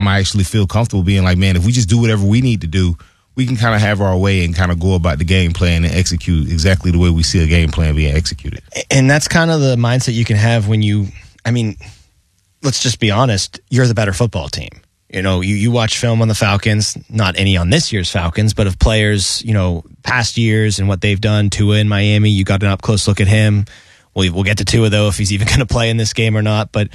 I actually feel comfortable being like, man, if we just do whatever we need to do, we can kind of have our way and kind of go about the game plan and execute exactly the way we see a game plan being executed. And that's kind of the mindset you can have when let's just be honest, you're the better football team. You watch film on the Falcons, not any on this year's Falcons, but of players, past years and what they've done. Tua in Miami, you got an up-close look at him. We'll get to Tua, though, if he's even going to play in this game or not. But,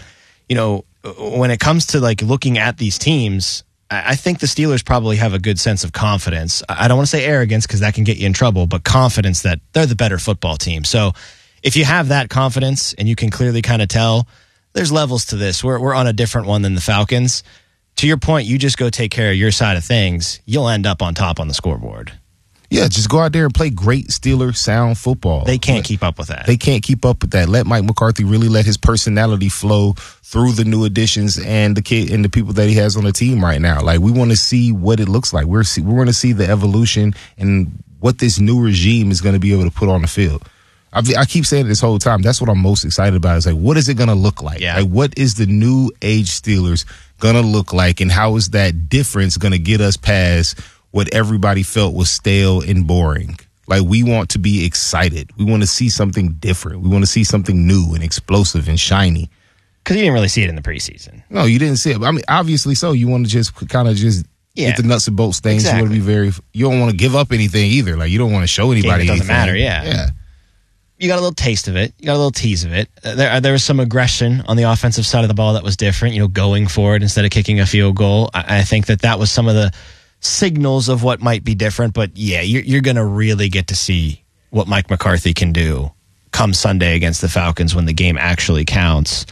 when it comes to, looking at these teams, I think the Steelers probably have a good sense of confidence. I don't want to say arrogance because that can get you in trouble, but confidence that they're the better football team. So if you have that confidence and you can clearly kind of tell, there's levels to this. We're on a different one than the Falcons. To your point, you just go take care of your side of things. You'll end up on top on the scoreboard. Yeah, just go out there and play great Steeler sound football. They can't keep up with that. They can't keep up with that. Let Mike McCarthy really let his personality flow through the new additions and the people that he has on the team right now. We want to see what it looks like. We're going to see the evolution and what this new regime is going to be able to put on the field. I keep saying it this whole time. That's what I'm most excited about. Is what is it going to look like? Yeah. What is the new age Steelers going to look like, and how is that difference going to get us past what everybody felt was stale and boring? We want to be excited. We want to see something different. We want to see something new and explosive and shiny. Because you didn't really see it in the preseason. No, you didn't see it. Obviously so. You want to just kind of get the nuts and bolts things. Exactly. You want to be you don't want to give up anything either. You don't want to show anybody anything. It doesn't matter, yeah. Yeah. You got a little taste of it. You got a little tease of it. There was some aggression on the offensive side of the ball that was different, going for it instead of kicking a field goal. I think that was some of the signals of what might be different. But, yeah, you're going to really get to see what Mike McCarthy can do come Sunday against the Falcons when the game actually counts.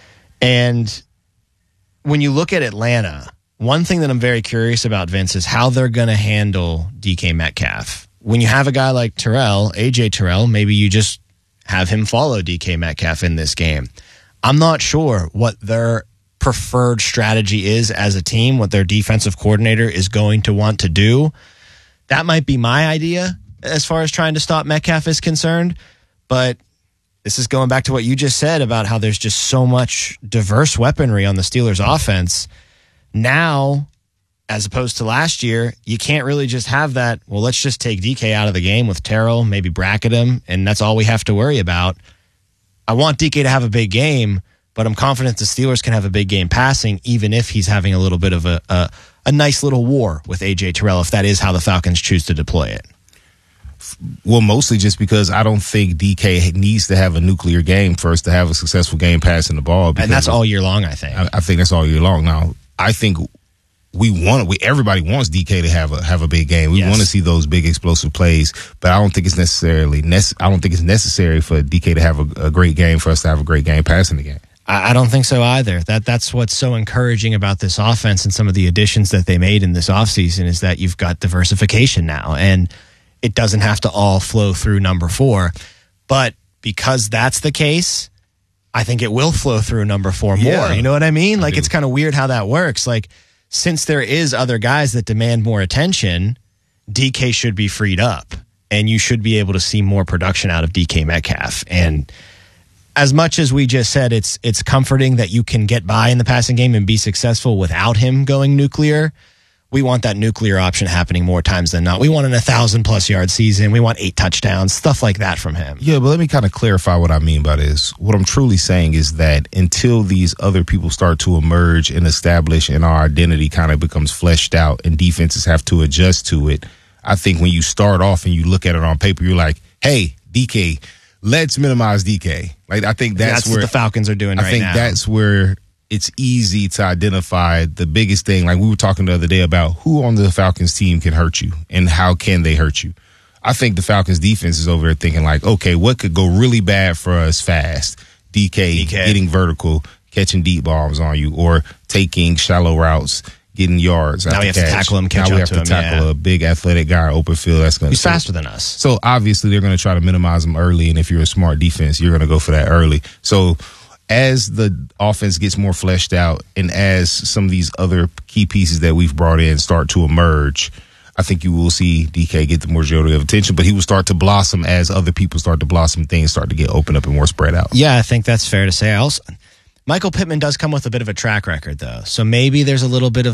And when you look at Atlanta, one thing that I'm very curious about, Vince, is how they're going to handle DK Metcalf. When you have a guy like AJ Terrell, maybe you just have him follow DK Metcalf in this game. I'm not sure what their preferred strategy is as a team, what their defensive coordinator is going to want to do. That might be my idea as far as trying to stop Metcalf is concerned. But this is going back to what you just said about how there's just so much diverse weaponry on the Steelers offense. Now, as opposed to last year, you can't really just have that, well, let's just take DK out of the game with Terrell, maybe bracket him, and that's all we have to worry about. I want DK to have a big game, but I'm confident the Steelers can have a big game passing, even if he's having a little bit of a nice little war with AJ Terrell, if that is how the Falcons choose to deploy it. Well, mostly just because I don't think DK needs to have a nuclear game for us to have a successful game passing the ball. And that's all year long, I think. I think that's all year long. Now, I think everybody wants DK to have a big game. We want to see those big explosive plays, but I don't think it's necessary for DK to have a great game for us to have a great game passing the game. I don't think so either. That's what's so encouraging about this offense and some of the additions that they made in this offseason is that you've got diversification now, and it doesn't have to all flow through number 4. But because that's the case, I think it will flow through number 4 more. Yeah. You know what I mean? It's kind of weird how that works. Since there is other guys that demand more attention, DK should be freed up, and you should be able to see more production out of DK Metcalf. And as much as we just said, it's comforting that you can get by in the passing game and be successful without him going nuclear. We want that nuclear option happening more times than not. We want an 1,000+ yard season. We want 8 touchdowns, stuff like that from him. Yeah, but let me kind of clarify what I mean by this. What I'm truly saying is that until these other people start to emerge and establish and our identity kind of becomes fleshed out and defenses have to adjust to it, I think when you start off and you look at it on paper, you're like, hey, DK, let's minimize DK. I think that's where what the Falcons are doing right now. I think that's where it's easy to identify the biggest thing. We were talking the other day about who on the Falcons team can hurt you and how can they hurt you. I think the Falcons defense is over there thinking okay, what could go really bad for us fast? DK getting vertical, catching deep bombs on you, or taking shallow routes, getting yards. Now we have to tackle him, catch up to him. Now we have to tackle a big athletic guy in open field. He's faster than us. So obviously they're going to try to minimize him early, and if you're a smart defense, you're going to go for that early. So as the offense gets more fleshed out and as some of these other key pieces that we've brought in start to emerge, I think you will see DK get the majority of attention, but he will start to blossom as other people start to blossom, things start to get opened up and more spread out. Yeah, I think that's fair to say. Michael Pittman does come with a bit of a track record, though. So maybe there's a little bit of